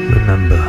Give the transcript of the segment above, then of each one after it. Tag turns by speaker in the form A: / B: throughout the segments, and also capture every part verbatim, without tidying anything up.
A: Remember.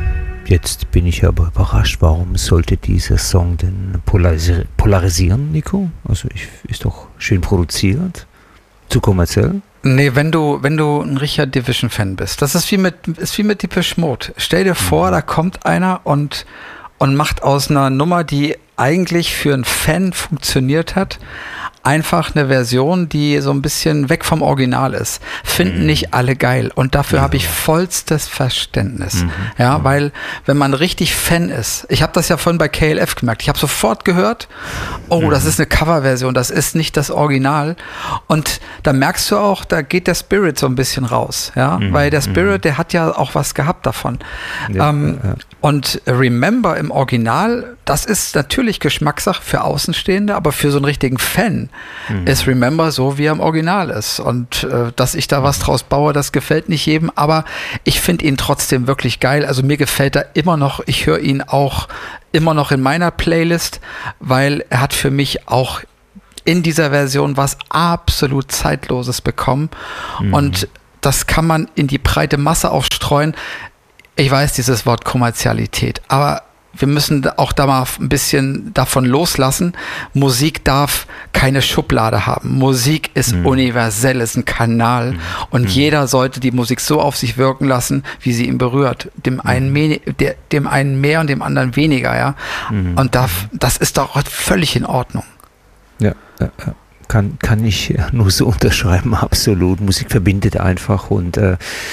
A: Jetzt bin ich aber überrascht, warum sollte dieser Song denn polarisi- polarisieren, Nico? Also ich, ist doch schön produziert, zu kommerziell.
B: Nee, wenn du, wenn du ein richtiger Division-Fan bist, das ist wie mit, ist wie mit Depeche Mode. Stell dir vor, mhm. da kommt einer und, und macht aus einer Nummer, die eigentlich für einen Fan funktioniert hat, einfach eine Version, die so ein bisschen weg vom Original ist. Finden mhm. nicht alle geil. Und dafür ja. habe ich vollstes Verständnis. Mhm. Ja, mhm. weil wenn man richtig Fan ist, ich habe das ja vorhin bei K L F gemerkt, ich habe sofort gehört, oh, mhm. das ist eine Coverversion, das ist nicht das Original. Und da merkst du auch, da geht der Spirit so ein bisschen raus. Ja, mhm. weil der Spirit, der hat ja auch was gehabt davon. Ja, ähm, ja. Und Remember im Original, das ist natürlich Geschmackssache für Außenstehende, aber für so einen richtigen Fan mhm. ist Remember so, wie er im Original ist. Und äh, dass ich da was draus baue, das gefällt nicht jedem, aber ich finde ihn trotzdem wirklich geil. Also mir gefällt er immer noch, ich höre ihn auch immer noch in meiner Playlist, weil er hat für mich auch in dieser Version was absolut Zeitloses bekommen. Mhm. Und das kann man in die breite Masse aufstreuen. Ich weiß dieses Wort Kommerzialität, aber wir müssen auch da mal ein bisschen davon loslassen. Musik darf keine Schublade haben. Musik ist mhm. universell, ist ein Kanal mhm. und mhm. jeder sollte die Musik so auf sich wirken lassen, wie sie ihn berührt. Dem mhm. einen mehr, der, dem einen mehr und dem anderen weniger, ja. Mhm. Und da, das ist doch völlig in Ordnung.
A: Ja, ja, ja. Kann, kann ich nur so unterschreiben, absolut. Musik verbindet einfach und äh,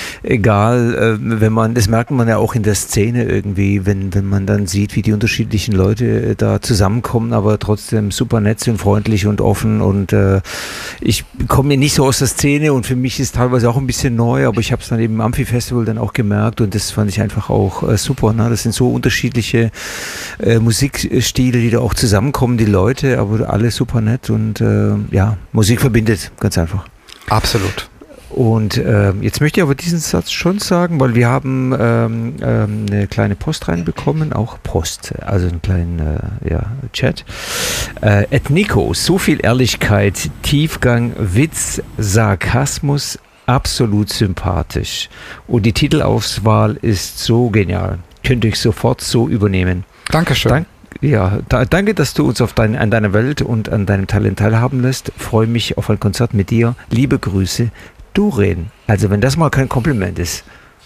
A: egal, äh, wenn man, das merkt man ja auch in der Szene irgendwie, wenn, wenn man dann sieht, wie die unterschiedlichen Leute äh, da zusammenkommen, aber trotzdem super nett und freundlich und offen und äh, ich komme ja nicht so aus der Szene und für mich ist teilweise auch ein bisschen neu, aber ich habe es dann eben im Amphi-Festival dann auch gemerkt und das fand ich einfach auch äh, super. Ne? Das sind so unterschiedliche äh, Musikstile, die da auch zusammenkommen, die Leute, aber alle super nett und äh, ja, Musik verbindet, ganz einfach.
B: Absolut.
A: Und äh, jetzt möchte ich aber diesen Satz schon sagen, weil wir haben ähm, ähm, eine kleine Post reinbekommen, auch Post, also einen kleinen äh, ja, Chat. Äh, Ed Nico, so viel Ehrlichkeit, Tiefgang, Witz, Sarkasmus, absolut sympathisch. Und die Titelauswahl ist so genial. Könnte ich sofort so übernehmen.
B: Dankeschön.
A: Dank Ja, da, danke, dass du uns auf dein, an deiner Welt und an deinem Talent teilhaben lässt. Freue mich auf ein Konzert mit dir. Liebe Grüße, Doreen. Also wenn das mal kein Kompliment ist.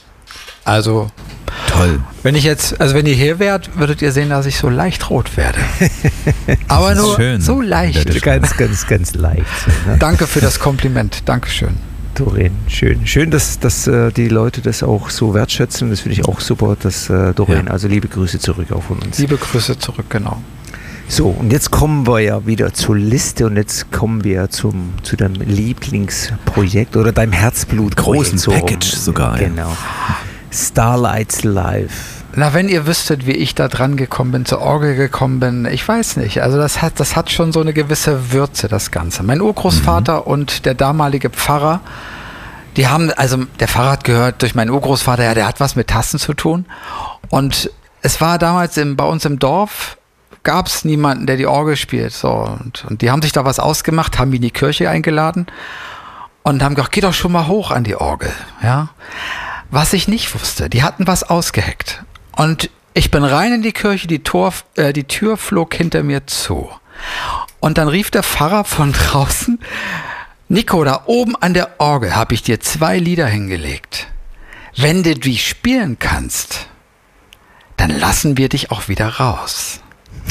B: Also
C: toll.
B: Wenn ich jetzt, also wenn ihr hier wärt, würdet ihr sehen, dass ich so leicht rot werde. Aber nur schön. So leicht.
A: Ganz, ganz, ganz leicht.
B: Ne? Danke für das Kompliment. Dankeschön.
A: Doreen, schön. Schön, dass, dass äh, die Leute das auch so wertschätzen. Das finde ich auch super, dass äh, Doreen, ja. also liebe Grüße zurück auch von uns.
B: Liebe Grüße zurück, genau.
A: So, und jetzt kommen wir ja wieder zur Liste und jetzt kommen wir zum, zu deinem Lieblingsprojekt oder deinem Herzblut.
C: Großen so Package sogar.
A: Genau. Ja. Starlights Live.
B: Na, wenn ihr wüsstet, wie ich da dran gekommen bin, zur Orgel gekommen bin, ich weiß nicht. Also das hat, das hat schon so eine gewisse Würze, das Ganze. Mein Urgroßvater mhm. und der damalige Pfarrer, die haben, also der Pfarrer hat gehört durch meinen Urgroßvater, ja, der hat was mit Tasten zu tun. Und es war damals im, bei uns im Dorf, gab es niemanden, der die Orgel spielt. So, und, und die haben sich da was ausgemacht, haben mich in die Kirche eingeladen und haben gesagt, geh doch schon mal hoch an die Orgel. Ja. Was ich nicht wusste, die hatten was ausgeheckt. Und ich bin rein in die Kirche, die, Tor, äh, die Tür flog hinter mir zu. Und dann rief der Pfarrer von draußen, Nico, da oben an der Orgel habe ich dir zwei Lieder hingelegt. Wenn du die spielen kannst, dann lassen wir dich auch wieder raus.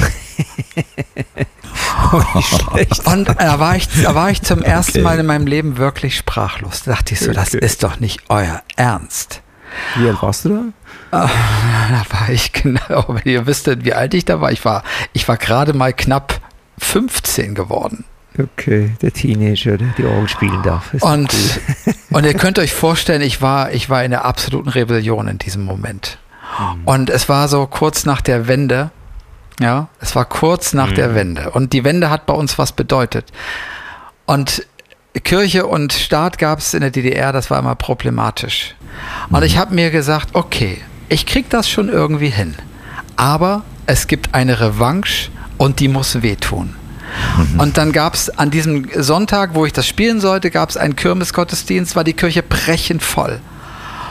A: Oh, nicht schlecht.
B: Und da war ich, da war ich zum ersten okay. Mal in meinem Leben wirklich sprachlos. Da dachte ich so, das okay. ist doch nicht euer Ernst.
A: Wie alt warst du da?
B: Da war ich genau, wenn ihr wüsstet, wie alt ich da war. Ich war, ich war gerade mal knapp fünfzehn geworden.
A: Okay, der Teenager, der die Orgel spielen darf. Ist
B: und, und ihr könnt euch vorstellen, ich war, ich war in der absoluten Rebellion in diesem Moment. Mhm. Und es war so kurz nach der Wende. Ja, es war kurz nach mhm. der Wende. Und die Wende hat bei uns was bedeutet. Und Kirche und Staat gab es in der D D R, das war immer problematisch. Mhm. Und ich habe mir gesagt, okay, ich krieg das schon irgendwie hin. Aber es gibt eine Revanche und die muss wehtun. Mhm. Und dann gab es an diesem Sonntag, wo ich das spielen sollte, gab es einen Kirmesgottesdienst, war die Kirche brechend voll.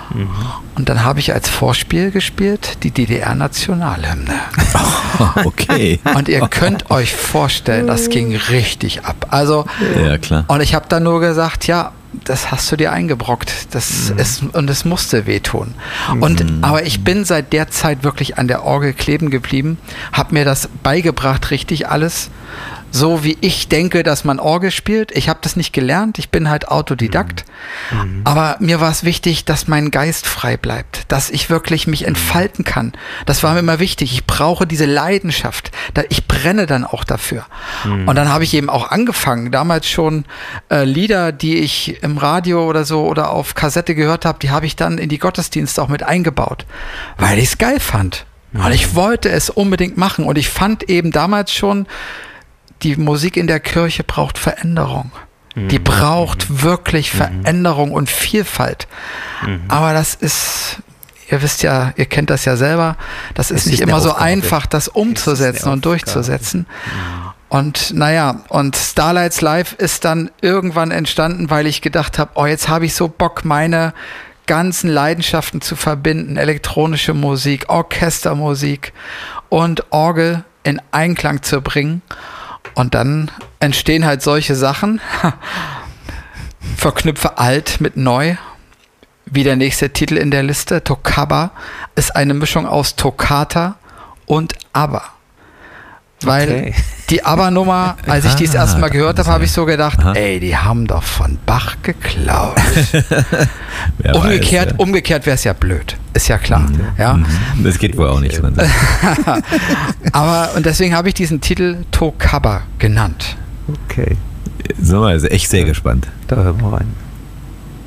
B: Mhm. Und dann habe ich als Vorspiel gespielt die D D R-Nationalhymne.
C: Okay.
B: Und ihr könnt euch vorstellen, das ging richtig ab. Also,
C: ja, klar.
B: Und ich habe dann nur gesagt, ja, das hast du dir eingebrockt. Das mhm. ist, und es musste wehtun. Mhm. Und, aber ich bin seit der Zeit wirklich an der Orgel kleben geblieben, habe mir das beigebracht, richtig alles. So wie ich denke, dass man Orgel spielt. Ich habe das nicht gelernt, ich bin halt Autodidakt. Mhm. Aber mir war es wichtig, dass mein Geist frei bleibt, dass ich wirklich mich entfalten kann. Das war mir immer wichtig. Ich brauche diese Leidenschaft. Ich brenne dann auch dafür. Mhm. Und dann habe ich eben auch angefangen, damals schon äh, Lieder, die ich im Radio oder so oder auf Kassette gehört habe, die habe ich dann in die Gottesdienste auch mit eingebaut, weil ich es geil fand. Mhm. Und ich wollte es unbedingt machen. Und ich fand eben damals schon, die Musik in der Kirche braucht Veränderung. Mhm. Die braucht mhm. wirklich Veränderung mhm. und Vielfalt. Mhm. Aber das ist, ihr wisst ja, ihr kennt das ja selber, das ist es nicht ist immer so einfach, das umzusetzen und durchzusetzen. Mhm. Und naja, und Starlights Live ist dann irgendwann entstanden, weil ich gedacht habe, oh, jetzt habe ich so Bock, meine ganzen Leidenschaften zu verbinden. Elektronische Musik, Orchestermusik und Orgel in Einklang zu bringen. Und dann entstehen halt solche Sachen, verknüpfe alt mit neu, wie der nächste Titel in der Liste, Toccaba, ist eine Mischung aus Toccata und ABBA. Weil okay. die ABBA-Nummer, als ich die das erste Mal gehört habe, habe ich so gedacht, aha. ey, die haben doch von Bach geklaut. umgekehrt
C: weiß, ja.
B: umgekehrt wäre es ja blöd, ist ja klar. Mhm. Ja?
C: Das geht wohl auch nicht.
B: Aber, und deswegen habe ich diesen Titel Toccaba genannt.
A: Okay.
C: So, also echt sehr gespannt.
A: Da hören wir rein.